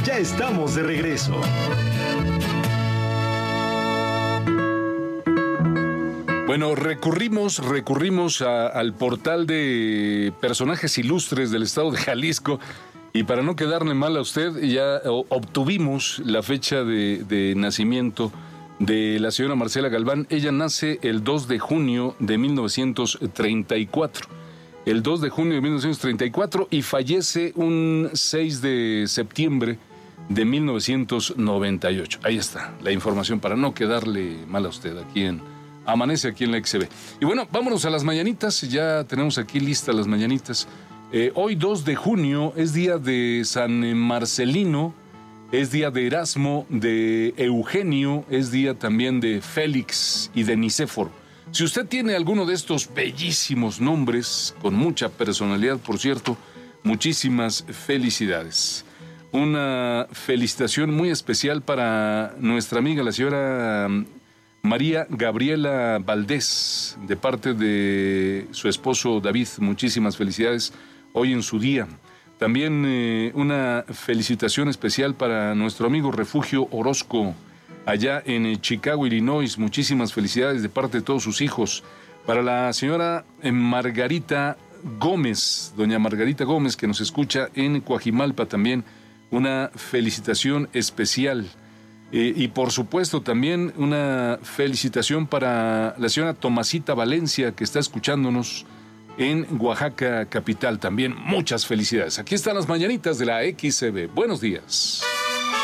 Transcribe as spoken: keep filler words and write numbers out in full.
Ya estamos de regreso. Bueno, recurrimos, recurrimos a, al portal de personajes ilustres del estado de Jalisco y para no quedarle mal a usted, ya obtuvimos la fecha de, de nacimiento de la señora Marcela Galván. Ella nace el dos de junio de mil novecientos treinta y cuatro. El dos de junio de mil novecientos treinta y cuatro y fallece un seis de septiembre de mil novecientos noventa y ocho. Ahí está la información para no quedarle mal a usted aquí en Amanece, aquí en la X B. Y bueno, vámonos a las mañanitas. Ya tenemos aquí listas las mañanitas. Eh, hoy dos de junio es día de San Marcelino, es día de Erasmo, de Eugenio, es día también de Félix y de Nicéforo. Si usted tiene alguno de estos bellísimos nombres, con mucha personalidad, por cierto, muchísimas felicidades. Una felicitación muy especial para nuestra amiga, la señora María Gabriela Valdés, de parte de su esposo David. Muchísimas felicidades hoy en su día. También eh, una felicitación especial para nuestro amigo Refugio Orozco, allá en Chicago, Illinois. Muchísimas felicidades de parte de todos sus hijos. Para la señora Margarita Gómez, doña Margarita Gómez, que nos escucha en Coajimalpa también, una felicitación especial. Eh, y por supuesto también una felicitación para la señora Tomasita Valencia, que está escuchándonos en Oaxaca capital. También muchas felicidades. Aquí están las mañanitas de la X B. Buenos días.